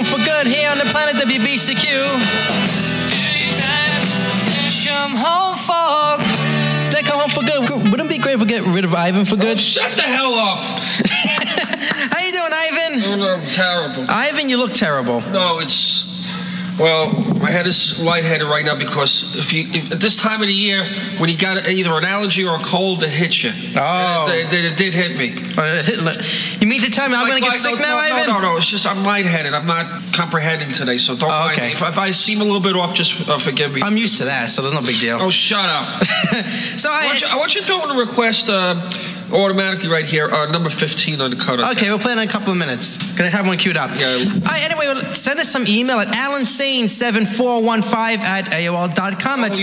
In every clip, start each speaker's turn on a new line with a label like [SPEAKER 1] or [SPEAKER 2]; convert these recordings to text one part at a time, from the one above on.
[SPEAKER 1] home for good here on the planet WBCQ. Come home for good. They come home for good. Wouldn't it be great if we get rid of Ivan for good?
[SPEAKER 2] Oh, shut the hell up.
[SPEAKER 1] How you doing, Ivan?
[SPEAKER 2] Oh, no, terrible.
[SPEAKER 1] Ivan, you look terrible.
[SPEAKER 2] No, well, my head is lightheaded right now because if at this time of the year, when you got either an allergy or a cold, it hits you.
[SPEAKER 1] Oh.
[SPEAKER 2] It did hit me.
[SPEAKER 1] You mean to tell me I'm going to get sick now, Ivan?
[SPEAKER 2] No. It's just I'm lightheaded. I'm not comprehending today, so don't mind me. If I seem a little bit off, just forgive me.
[SPEAKER 1] I'm used to that, so there's no big deal.
[SPEAKER 2] Oh, shut up.
[SPEAKER 1] So
[SPEAKER 2] I want you to throw in a request automatically right here, number 15 on the cutter.
[SPEAKER 1] Okay, we'll play in a couple of minutes because I have one queued up.
[SPEAKER 2] Yeah.
[SPEAKER 1] Anyway, send us some email at alansane7415@AOL.com. That's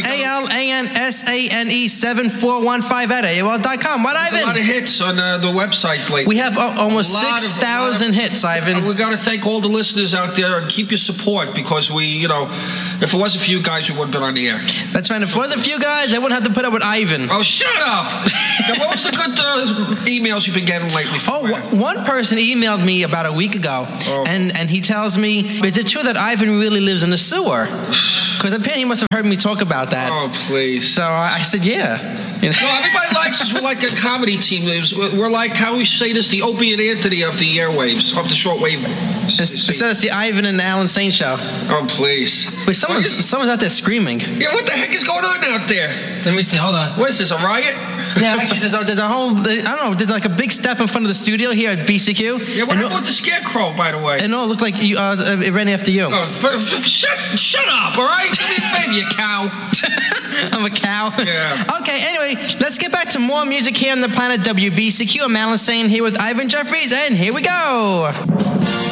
[SPEAKER 1] ALANSANE7415@AOL.com. What, Ivan?
[SPEAKER 2] There's a lot of hits on the website lately.
[SPEAKER 1] We have almost 6,000 hits, Ivan.
[SPEAKER 2] We got to thank all the listeners out there and keep your support because if it wasn't for you guys, we wouldn't have been on the air.
[SPEAKER 1] That's right. If it wasn't for you guys, I wouldn't have to put up with Ivan.
[SPEAKER 2] Oh, shut up! Now, what was the good emails you've been getting lately?
[SPEAKER 1] One person emailed me about a week ago, and he tells me, is it true that Ivan really lives in the sewer? Because apparently he must have heard me talk about that.
[SPEAKER 2] Oh, please.
[SPEAKER 1] So I said, yeah.
[SPEAKER 2] No, everybody likes us. We're like a comedy team. We're like, how we say this, the Opie and Anthony of the airwaves, of the shortwave.
[SPEAKER 1] So it's the Ivan and Alan Sane show.
[SPEAKER 2] Oh, please.
[SPEAKER 1] Wait, someone's out there screaming.
[SPEAKER 2] Yeah, what the heck is going on out there?
[SPEAKER 1] Let me see, hold on.
[SPEAKER 2] What is this, a riot?
[SPEAKER 1] Yeah, actually, there's a whole, I don't know, there's like a big step in front of the studio here at BCQ.
[SPEAKER 2] Yeah, what happened with the scarecrow, by the way?
[SPEAKER 1] And it looked like it ran after you.
[SPEAKER 2] Oh, shut up, all right? Do me a favor, you cow.
[SPEAKER 1] I'm a cow?
[SPEAKER 2] Yeah.
[SPEAKER 1] Okay, anyway, let's get back to more music here on the planet WBCQ. I'm Alan Sane here with Ivan Jeffries, and here we go.